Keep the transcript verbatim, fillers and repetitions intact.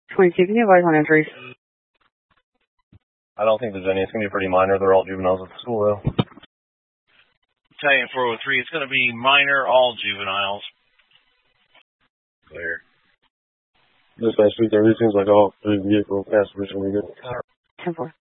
twenty-two, can you advise on entries? I don't think there's any. It's going to be pretty minor. They're all juveniles at the school, though. Battalion four oh three, it's going to be minor, all juveniles. Clear. This last week, everything seems like all three vehicle pass originally good. ten four.